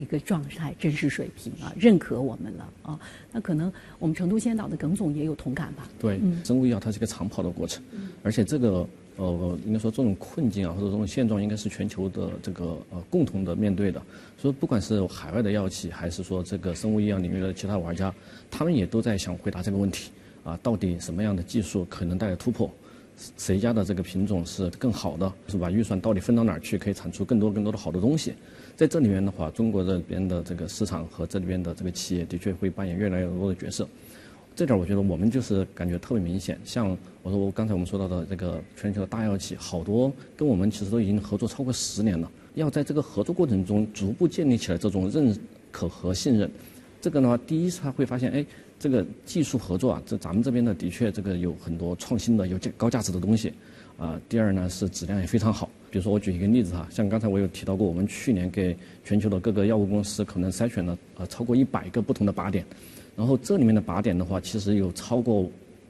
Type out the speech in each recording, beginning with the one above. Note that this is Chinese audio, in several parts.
一个状态、真实水平啊，认可我们了啊。那可能我们成都先导的耿总也有同感吧？ 对，生物医药它是一个长跑的过程，而且这个应该说这种困境啊，或者这种现状，应该是全球的这个共同的面对的。所以不管是海外的药企，还是说这个生物医药领域的其他玩家，他们也都在想回答这个问题啊，到底什么样的技术可能带来突破？谁家的这个品种是更好的？是把预算到底分到哪儿去，可以产出更多的好的东西？在这里面的话，中国这边的这个市场和这里边的这个企业的确会扮演越来越多的角色。这点我觉得我们就是感觉特别明显。像刚才我们说到的这个全球的大药企，好多跟我们其实都已经合作超过10年了。要在这个合作过程中逐步建立起来这种认可和信任。这个的话，第一是他会发现，这个技术合作啊，咱们这边的确这个有很多创新的、有高价值的东西，第二呢是质量也非常好。比如说我举一个例子哈，像刚才我有提到过，我们去年给全球的各个药物公司可能筛选了超过100个不同的靶点，然后这里面的靶点的话，其实有超过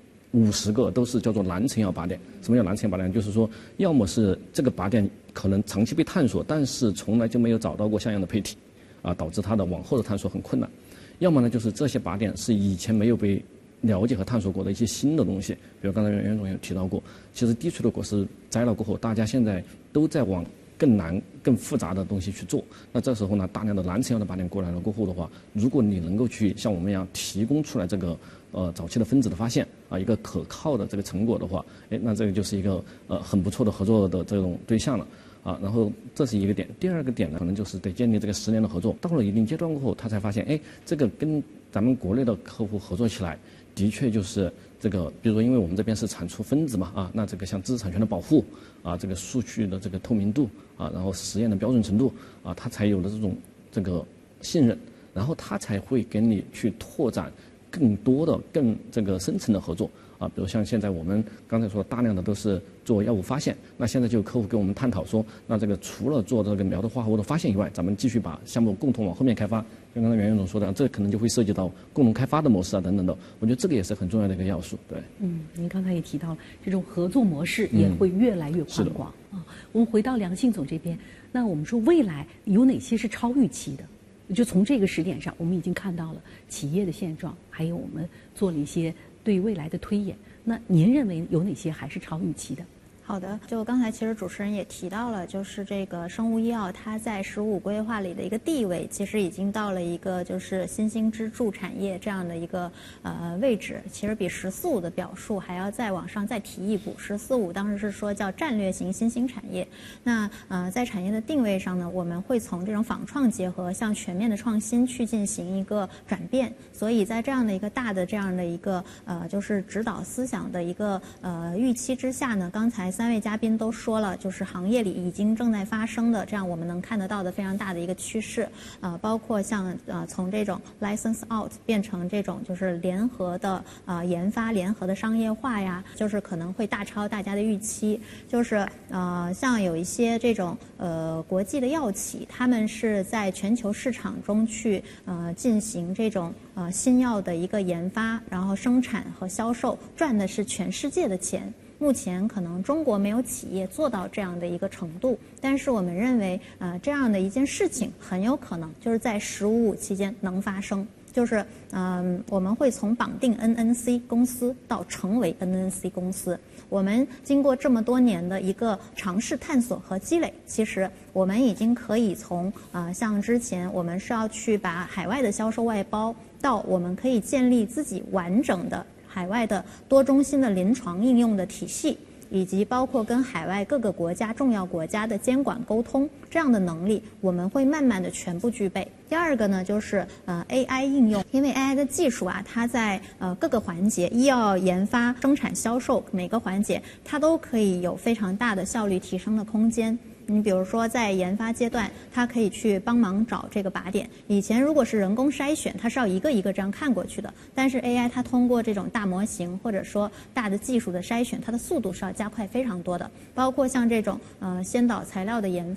50个都是叫做蓝成药靶点。什么叫蓝成药靶点？就是说，要么是这个靶点可能长期被探索，但是从来就没有找到过像样的配体，导致它的往后的探索很困难。要么呢，就是这些靶点是以前没有被了解和探索过的一些新的东西，比如刚才袁总有提到过，其实低垂的果实摘了过后，大家现在都在往更难、更复杂的东西去做。那这时候呢，大量的蓝成药的靶点过来了过后的话，如果你能够去像我们一样提供出来这个早期的分子的发现一个可靠的这个成果的话，那这个就是一个很不错的合作的这种对象了。然后这是一个点。第二个点呢，可能就是得建立这个10年的合作。到了一定阶段过后，他才发现，这个跟咱们国内的客户合作起来，的确就是这个，比如说，因为我们这边是产出分子嘛，那这个像知识产权的保护这个数据的这个透明度然后实验的标准程度他才有了这个信任，然后他才会跟你去拓展更多的、更这个深层的合作。比如像现在我们刚才说大量的都是做药物发现，那现在就有客户跟我们探讨说，那这个除了做这个苗的化合物的发现以外，咱们继续把项目共同往后面开发。像刚才袁总说的，这可能就会涉及到共同开发的模式等等的。我觉得这个也是很重要的一个要素。对， 您刚才也提到了这种合作模式也会越来越宽广我们回到梁信总这边，那我们说未来有哪些是超预期的？就从这个时点上，我们已经看到了企业的现状，还有我们做了一些对未来的推演。那您认为有哪些还是超预期的？ 好的，就刚才其实主持人也提到了，就是这个生物医药它在“15规划”里的一个地位，其实已经到了一个就是新兴支柱产业这样的一个位置。其实比“14+5”的表述还要再往上再提一步。“14+5”当时是说叫战略型新兴产业。那在产业的定位上呢，我们会从这种仿创结合向全面的创新去进行一个转变。所以在这样的一个大的这样的一个就是指导思想的一个预期之下呢，刚才3位嘉宾都说了，就是行业里已经正在发生的，这样我们能看得到的非常大的一个趋势，包括像从这种 license out 变成这种就是联合的研发、联合的商业化呀，就是可能会大超大家的预期。就是像有一些这种国际的药企，他们是在全球市场中去进行这种新药的一个研发，然后生产和销售，赚的是全世界的钱。目前可能中国没有企业做到这样的一个程度，但是我们认为这样的一件事情很有可能就是在“15+5”期间能发生。就是我们会从绑定 NNC 公司到成为 NNC 公司。我们经过这么多年的一个尝试探索和积累，其实我们已经可以从像之前我们是要去把海外的销售外包，到我们可以建立自己完整的海外的多中心的临床应用的体系，以及包括跟海外各个国家、重要国家的监管沟通这样的能力，我们会慢慢的全部具备。第二个呢，就是AI 应用，因为 AI 的技术它在各个环节，医药研发、生产、销售每个环节，它都可以有非常大的效率提升的空间。你比如说在研发阶段，它可以去帮忙找这个靶点。以前如果是人工筛选，它是要一个一个这样看过去的，但是 AI 它通过这种大模型或者说大的技术的筛选，它的速度是要加快非常多的。包括像这种先导材料的研发，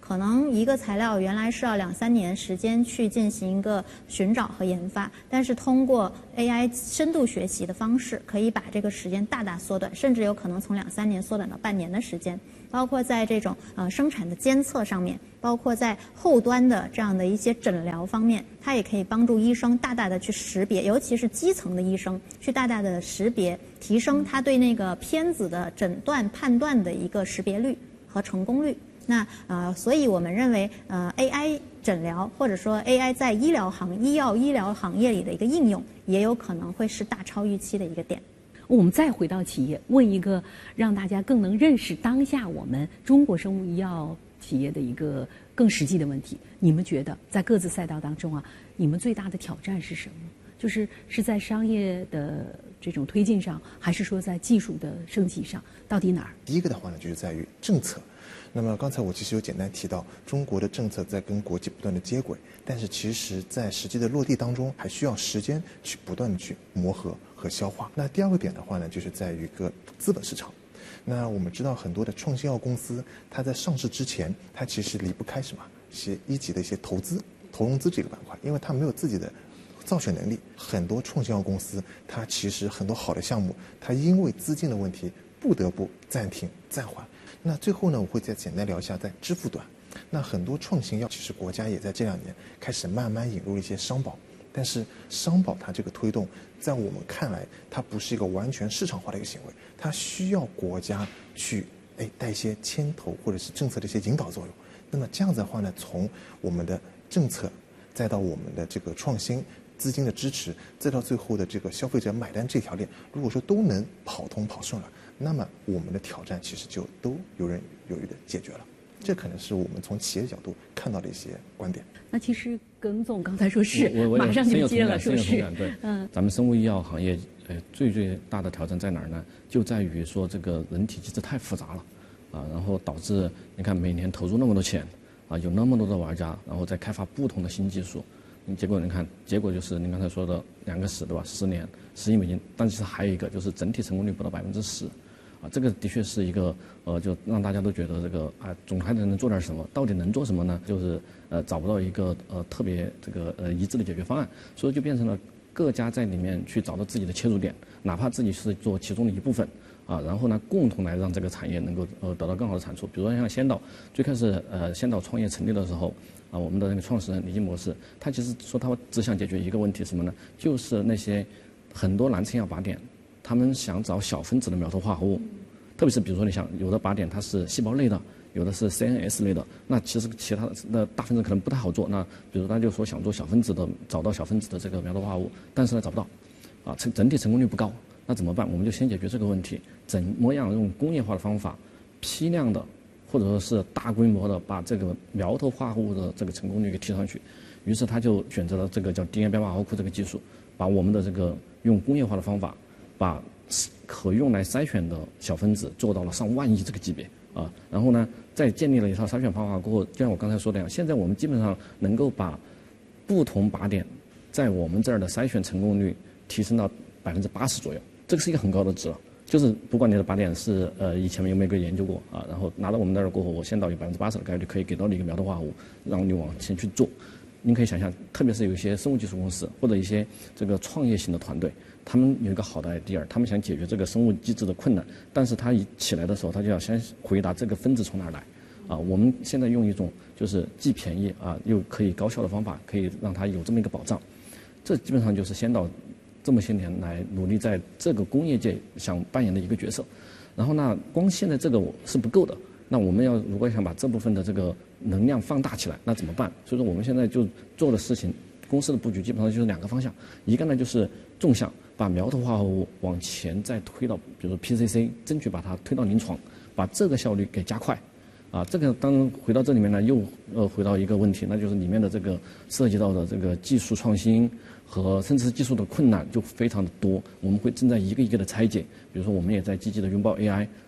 可能一个材料原来是要2-3年时间去进行一个寻找和研发，但是通过 AI 深度学习的方式，可以把这个时间大大缩短，甚至有可能从2-3年缩短到半年的时间。包括在这种生产的监测上面，包括在后端的这样的一些诊疗方面，它也可以帮助医生大大的去识别，尤其是基层的医生去大大的识别，提升他对那个片子的诊断判断的一个识别率和成功率。那所以我们认为AI 诊疗或者说 AI 在医疗行业里的一个应用，也有可能会是大超预期的一个点。 我们再回到企业，问一个让大家更能认识当下我们中国生物医药企业的一个更实际的问题。你们觉得在各自赛道当中啊，你们最大的挑战是什么？就是在商业的这种推进上，还是说在技术的升级上？到底哪儿？ 第一个的话呢，就是在于政策。那么刚才我其实有简单提到，中国的政策在跟国际不断的接轨，但是其实在实际的落地当中，还需要时间去不断的去磨合和消化。那第二个点的话呢，就是在于一个资本市场。那我们知道很多的创新药公司，它在上市之前，它其实离不开什么？一些一级的一些投融资这个板块，因为它没有自己的造血能力。很多创新药公司，它其实很多好的项目，它因为资金的问题，不得不暂停暂缓。那最后呢，我会再简单聊一下在支付端。那很多创新药其实国家也在这2年开始慢慢引入一些商保，但是商保它这个推动，在我们看来，它不是一个完全市场化的一个行为，它需要国家去带一些牵头或者是政策的一些引导作用。那么这样子的话呢，从我们的政策，再到我们的这个创新资金的支持，再到最后的这个消费者买单这条链，如果说都能跑通跑顺了，那么我们的挑战其实就都游刃有余的解决了。这可能是我们从企业角度看到的一些观点。 那其实耿总刚才说是， 我马上就接了，说是。 对，咱们生物医药行业最大的挑战在哪儿呢？就在于说这个人体机制太复杂了，然后导致你看每年投入那么多钱，有那么多的玩家，然后再开发不同的新技术，结果就是您刚才说的2个10对吧？10年10亿美金，但是还有一个就是整体成功率不到10%。这个的确是一个就让大家都觉得这个总还能做点什么，到底能做什么呢？就是找不到一个特别这个一致的解决方案，所以就变成了各家在里面去找到自己的切入点，哪怕自己是做其中的一部分然后呢共同来让这个产业能够得到更好的产出。比如说像先导，最开始先导创业成立的时候我们的那个创始人李金博士，他其实说他只想解决一个问题，什么呢？就是那些很多蓝称药靶点，他们想找小分子的苗头化合物，特别是比如说你想有的靶点它是细胞类的，有的是 CNS 类的，那其实其他的大分子可能不太好做。那比如他就说想做小分子的，找到小分子的这个苗头化合物，但是呢找不到，整体成功率不高，那怎么办？我们就先解决这个问题，怎么样用工业化的方法，批量的或者说是大规模的把这个苗头化合物的这个成功率给提上去。于是他就选择了这个叫 DNA 编码化合物库这个技术，把我们的这个用工业化的方法，把可用来筛选的小分子做到了上万亿这个级别然后呢，再建立了一套筛选方法过后，就像我刚才说的一样，现在我们基本上能够把不同靶点在我们这儿的筛选成功率提升到80%左右，这个是一个很高的值了。就是不管你的靶点是以前有没有研究过然后拿到我们那儿过后，我先导有80%的概率可以给到你一个苗头化合物，让你往前去做。您可以想象，特别是有一些生物技术公司或者一些这个创业型的团队，他们有一个好的 idea， 他们想解决这个生物机制的困难，但是他一起来的时候，他就要先回答这个分子从哪儿来我们现在用一种就是既便宜又可以高效的方法，可以让它有这么一个保障。这基本上就是先导这么些年来努力在这个工业界想扮演的一个角色。然后呢，光现在这个是不够的，那我们如果想把这部分的这个能量放大起来，那怎么办？所以说我们现在就做的事情，公司的布局基本上就是2个方向，一个呢就是纵向，把苗头化合物往前再推到，比如说 PCC， 争取把它推到临床，把这个效率给加快。这个当然回到这里面呢，又回到一个问题，那就是里面的这个涉及到的这个技术创新和甚至是技术的困难就非常的多，我们会正在一个一个的拆解。比如说我们也在积极的拥抱 AI，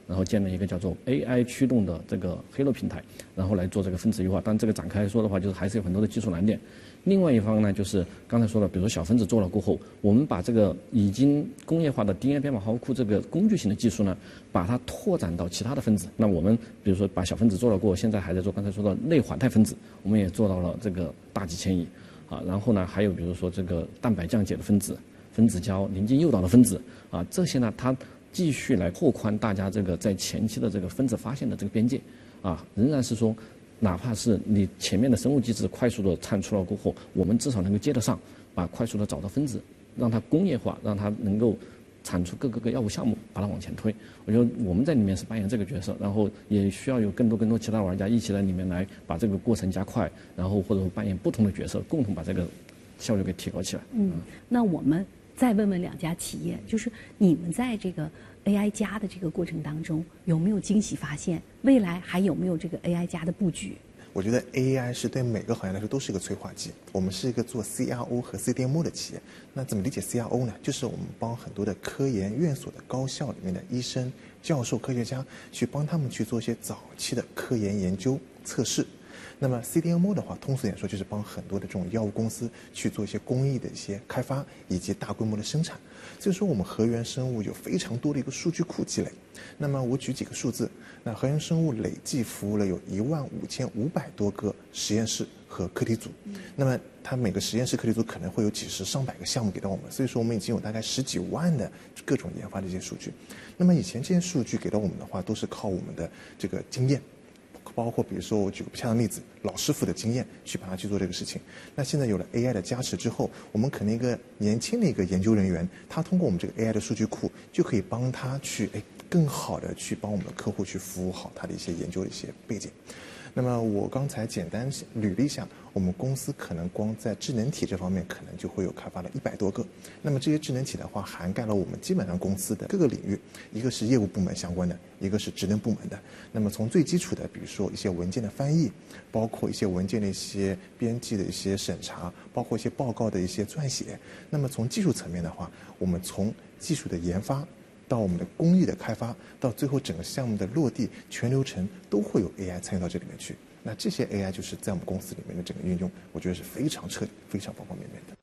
然后建了一个叫做 AI 驱动的这个黑客平台，然后来做这个分子优化。但这个展开说的话，就是还是有很多的技术难点。另外一方呢，就是刚才说的，比如说小分子做了过后，我们把这个已经工业化的 DNA 编码毫无库这个工具型的技术呢，把它拓展到其他的分子。那我们比如说把小分子做了过后，现在还在做刚才说的类缓态分子，我们也做到了这个大几千亿啊。然后呢，还有比如说这个蛋白降解的分子、分子胶、临近诱导的分子啊，这些呢，它继续来拓宽大家这个在前期的这个分子发现的这个边界啊，仍然是说。哪怕是你前面的生物机制快速的产出了过后，我们至少能够接得上，把快速的找到分子，让它工业化，让它能够产出各个药物项目，把它往前推。我觉得我们在里面是扮演这个角色，然后也需要有更多其他玩家一起在里面来把这个过程加快，然后或者扮演不同的角色，共同把这个效率给提高起来。 那我们再问问两家企业，就是你们在这个 AI 加的这个过程当中，有没有惊喜发现？未来还有没有这个 AI 加的布局？ 我觉得 AI 是对每个行业来说都是一个催化剂。我们是一个做 CRO 和 CDMO 的企业，那怎么理解 CRO 呢？就是我们帮很多的科研院所的高校里面的医生、教授、科学家去帮他们去做一些早期的科研研究测试。那么 CDMO 的话，通俗点说就是帮很多的这种药物公司去做一些工艺的一些开发以及大规模的生产。所以说我们河源生物有非常多的一个数据库积累。那么我举几个数字，那河源生物累计服务了有15500多个实验室和课题组。那么它每个实验室课题组可能会有几十上百个项目给到我们，所以说我们已经有大概10几万的各种研发的一些数据。那么以前这些数据给到我们的话，都是靠我们的这个经验。包括比如说我举个不恰当例子，老师傅的经验去帮他去做这个事情。那现在有了 AI 的加持之后，我们可能一个年轻的一个研究人员，他通过我们这个 AI 的数据库，就可以帮他去更好的去帮我们的客户去服务好他的一些研究的一些背景。那么我刚才简单捋了一下，我们公司可能光在智能体这方面可能就会有开发了100多个。那么这些智能体的话，涵盖了我们基本上公司的各个领域，一个是业务部门相关的，一个是职能部门的。那么从最基础的，比如说一些文件的翻译，包括一些文件的一些编辑的一些审查，包括一些报告的一些撰写。那么从技术层面的话，我们从技术的研发到我们的工艺的开发，到最后整个项目的落地，全流程都会有 AI 参与到这里面去。那这些 AI 就是在我们公司里面的整个运用，我觉得是非常彻底、非常方方面面的。